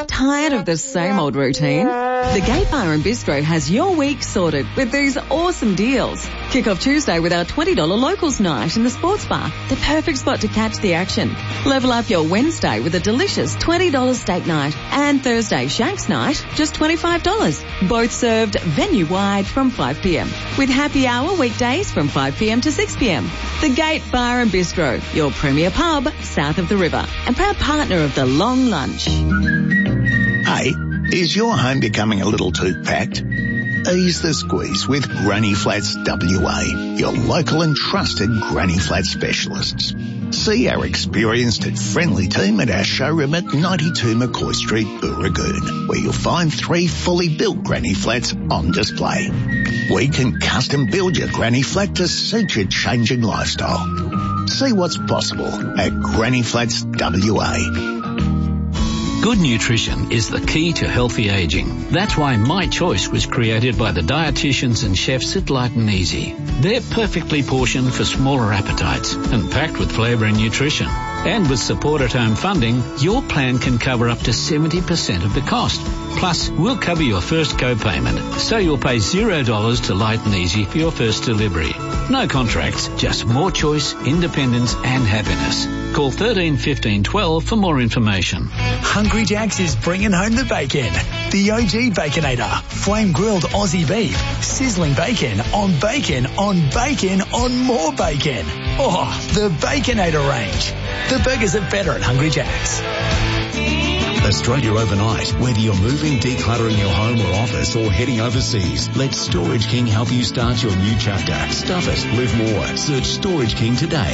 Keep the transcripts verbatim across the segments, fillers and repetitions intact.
Tired of the same old routine? The Gate Bar and Bistro has your week sorted with these awesome deals. Kick off Tuesday with our twenty dollars locals night in the sports bar, the perfect spot to catch the action. Level up your Wednesday with a delicious twenty dollars steak night, and Thursday Shanks night, just twenty-five dollars. Both served venue-wide from five p.m. with happy hour weekdays from five p.m. to six p.m. The Gate Bar and Bistro, your premier pub south of the river and proud partner of the Long Lunch. Hey, is your home becoming a little too packed? Ease the squeeze with Granny Flats W A, your local and trusted Granny Flat specialists. See our experienced and friendly team at our showroom at ninety-two McCoy Street, Booragoon, where you'll find three fully built Granny Flats on display. We can custom build your Granny Flat to suit your changing lifestyle. See what's possible at Granny Flats W A. Good nutrition is the key to healthy aging. That's why My Choice was created by the dietitians and chefs at Light and Easy. They're perfectly portioned for smaller appetites and packed with flavour and nutrition. And with support at home funding, your plan can cover up to seventy percent of the cost. Plus, we'll cover your first co-payment, so you'll pay zero dollars to Light and Easy for your first delivery. No contracts, just more choice, independence and happiness. Call thirteen fifteen twelve for more information. Hungry Jack's is bringing home the bacon. The O G Baconator. Flame grilled Aussie beef. Sizzling bacon on bacon on bacon on more bacon. Oh, the Baconator range. The burgers are better at Hungry Jack's. Australia overnight. Whether you're moving, decluttering your home or office, or heading overseas, let Storage King help you start your new chapter. Stuff it, live more. Search Storage King today.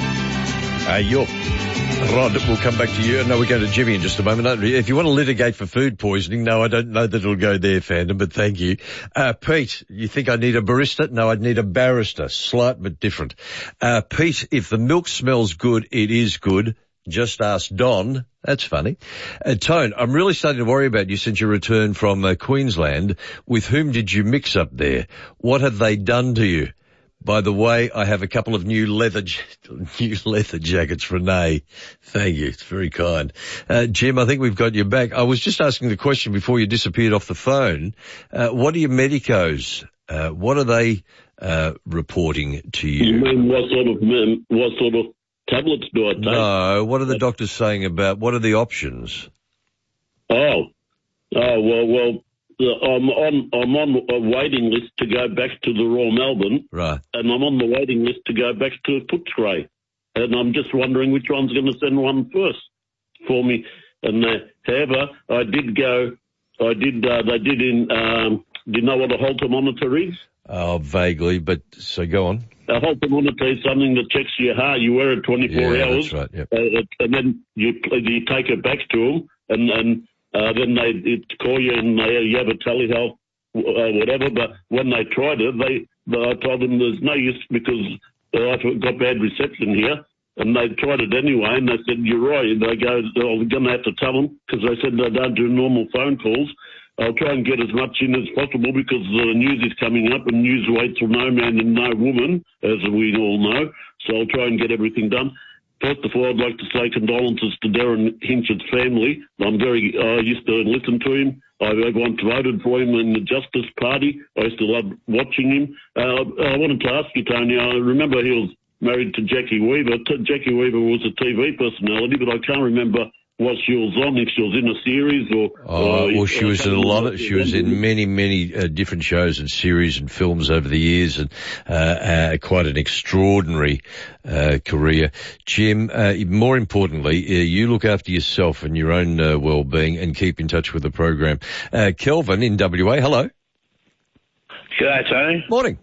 Uh, you're... Rod, we'll come back to you. No, we're going to Jimmy in just a moment. If you want to litigate for food poisoning, no, I don't know that it'll go there, fandom, but thank you. Uh, Pete, you think I need a barista? No, I'd need a barrister. Slight but different. Uh, Pete, if the milk smells good, it is good. Just ask Don. That's funny. Uh, Tone, I'm really starting to worry about you since you returned from uh, Queensland. With whom did you mix up there? What have they done to you? By the way, I have a couple of new leather new leather jackets for Renee. Thank you. It's very kind. Uh, Jim, I think we've got you back. I was just asking the question before you disappeared off the phone. Uh, what are your medicos? Uh, what are they uh, reporting to you? You mean what sort of what sort of tablets do I take? No. What are the doctors saying about? What are the options? Oh, oh well, well. I'm on I'm on a waiting list to go back to the Royal Melbourne, right? And I'm on the waiting list to go back to Footscray, and I'm just wondering which one's going to send one first for me. And uh, however, I did go, I did uh, they did in. Um, do you know what a Holter monitor is? Oh, vaguely, but so go on. A Holter monitor is something that checks your heart. You wear it twenty-four yeah, hours, that's right. Yep. uh, and then you you take it back to them, and and. Uh, then they call you and they, you have a telehealth, uh, whatever. But when they tried it, they, they I told them there's no use because uh, I've got bad reception here. And they tried it anyway, and they said, you're right. They go, I'm going to have to tell them because they said they don't do normal phone calls. I'll try and get as much in as possible because the news is coming up and news waits for no man and no woman, as we all know. So I'll try and get everything done. First of all, I'd like to say condolences to Darren Hinch's family. I'm very, I used to listen to him. I once voted for him in the Justice Party. I used to love watching him. Uh, I wanted to ask you, Tony, I remember he was married to Jackie Weaver. T- Jackie Weaver was a T V personality, but I can't remember what she was on, if she was in a series or... Oh, uh, well, she was in a lot of, she was in many, many uh, different shows and series and films over the years, and uh, uh quite an extraordinary uh career. Jim, uh, more importantly, uh, you look after yourself and your own uh, well-being and keep in touch with the program. Uh, Kelvin in W A, hello. G'day, Tony. Morning.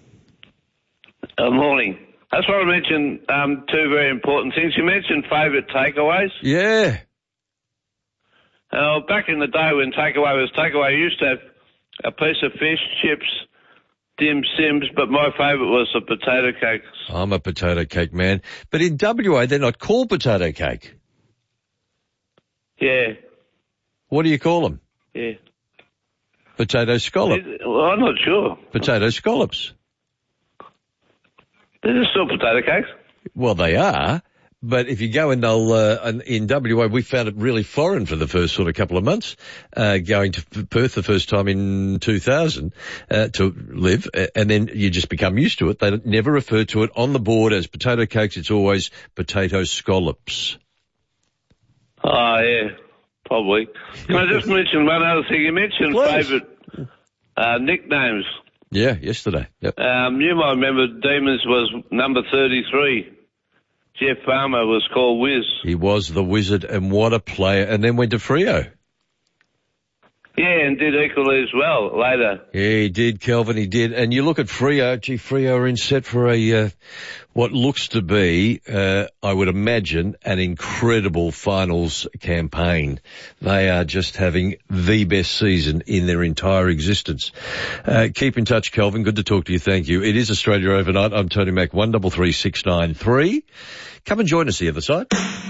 Uh, morning. I just want to mention um, two very important things. You mentioned favourite takeaways. Yeah. Uh, back in the day when takeaway was takeaway, you used to have a piece of fish, chips, dim sims, but my favourite was the potato cakes. I'm a potato cake man. But in W A, they're not called potato cake. Yeah. What do you call them? Yeah. Potato scallop. Well, I'm not sure. Potato scallops. They're still potato cakes. Well, they are, but if you go in, they'll, uh, in W A, we found it really foreign for the first sort of couple of months, uh, going to Perth the first time in two thousand, uh, to live, and then you just become used to it. They never refer to it on the board as potato cakes. It's always potato scallops. Oh, yeah, probably. Can I just mention one other thing? You mentioned favourite uh, nicknames. Yeah, yesterday. Yep. Um, you might remember Demons was number thirty-three. Jeff Farmer was called Wiz. He was the Wizard, and what a player. And then went to Freo. Yeah, and did equally as well later. Yeah, he did, Kelvin, he did. And you look at Freo, gee, Freo are in set for a, uh, what looks to be, uh, I would imagine, an incredible finals campaign. They are just having the best season in their entire existence. Uh, keep in touch, Kelvin. Good to talk to you. Thank you. It is Australia Overnight. I'm Tony Mack, one three three six nine three. Come and join us the other side.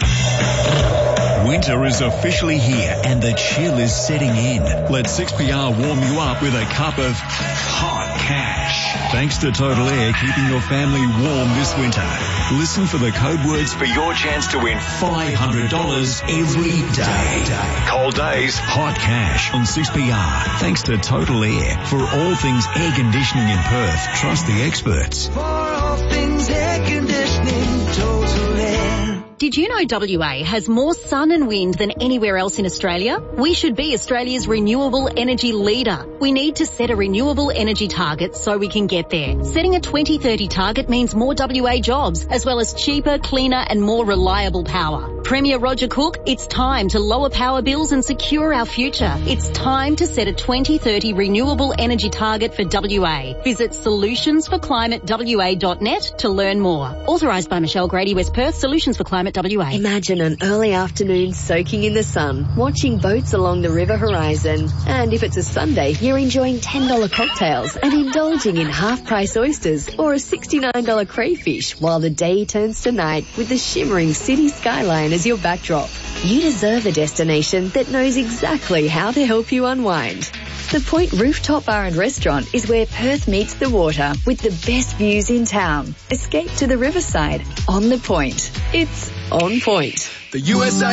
Winter is officially here and the chill is setting in. Let six P R warm you up with a cup of hot cash. Thanks to Total Air, keeping your family warm this winter. Listen for the code words for your chance to win five hundred dollars every day. Cold days, hot cash on six P R. Thanks to Total Air. For all things air conditioning in Perth, trust the experts. For all things air conditioning, Total Air. Did you know W A has more sun and wind than anywhere else in Australia? We should be Australia's renewable energy leader. We need to set a renewable energy target so we can get there. Setting a twenty thirty target means more W A jobs, as well as cheaper, cleaner and more reliable power. Premier Roger Cook, it's time to lower power bills and secure our future. It's time to set a twenty thirty renewable energy target for W A. Visit solutions for climate w a dot net to learn more. Authorised by Michelle Grady, West Perth, Solutions for Climate W A. Imagine an early afternoon soaking in the sun, watching boats along the river horizon. And if it's a Sunday, you're enjoying ten dollars cocktails and indulging in half-price oysters or a sixty-nine dollars crayfish while the day turns to night with the shimmering city skyline as your backdrop. You deserve a destination that knows exactly how to help you unwind. The Point Rooftop Bar and Restaurant is where Perth meets the water with the best views in town. Escape to the riverside on the Point. It's on point. The U S A